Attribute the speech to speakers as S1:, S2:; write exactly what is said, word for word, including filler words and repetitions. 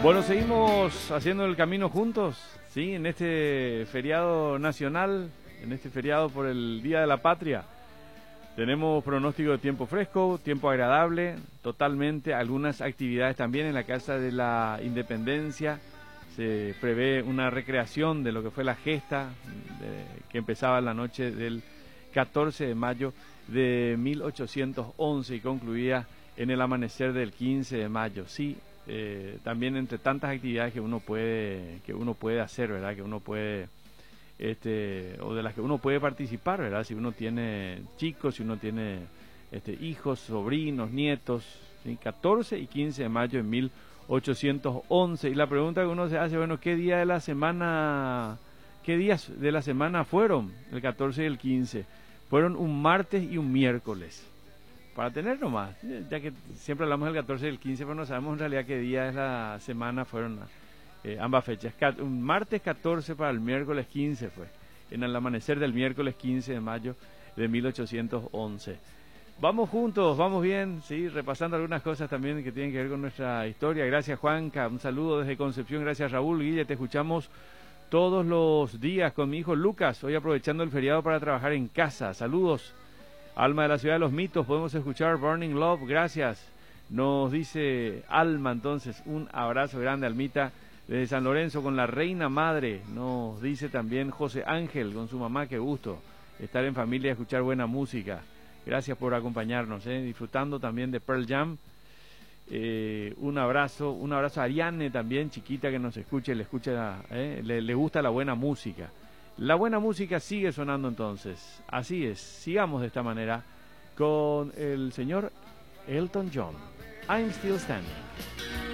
S1: Bueno, seguimos haciendo el camino juntos, ¿sí? En este feriado nacional, en este feriado por el Día de la Patria. Tenemos pronóstico de tiempo fresco, tiempo agradable, totalmente. Algunas actividades también en la Casa de la Independencia. Se prevé una recreación de lo que fue la gesta de, que empezaba la noche del catorce de mayo de mil ochocientos once y concluía en el amanecer del quince de mayo. Sí, eh, también entre tantas actividades que uno puede que uno puede hacer, ¿verdad? Que uno puede este o de las que uno puede participar, ¿verdad? Si uno tiene chicos, si uno tiene este hijos, sobrinos, nietos, ¿sí? catorce y quince de mayo de mil ochocientos once. Y la pregunta que uno se hace, bueno, ¿qué día de la semana qué días de la semana fueron? El catorce y el quince. Fueron un martes y un miércoles. Para tener nomás, ya que siempre hablamos del catorce y el quince, pero no sabemos en realidad qué día de la semana fueron eh, ambas fechas. Un martes catorce para el miércoles quince fue, en el amanecer del miércoles quince de mayo de mil ochocientos once. Vamos juntos, vamos bien, sí, repasando algunas cosas también que tienen que ver con nuestra historia. Gracias, Juanca, un saludo desde Concepción. Gracias, Raúl. Guille, te escuchamos todos los días con mi hijo Lucas, hoy aprovechando el feriado para trabajar en casa. Saludos. Alma de la Ciudad de los Mitos, podemos escuchar Burning Love, gracias. Nos dice Alma, entonces, un abrazo grande, Almita, desde San Lorenzo con la Reina Madre. Nos dice también José Ángel con su mamá, qué gusto estar en familia y escuchar buena música. Gracias por acompañarnos, ¿eh? Disfrutando también de Pearl Jam. Eh, un abrazo, un abrazo a Ariane también, chiquita que nos escuche, le escucha, eh, le, le gusta la buena música. La buena música sigue sonando entonces, así es, sigamos de esta manera con el señor Elton John, I'm Still Standing.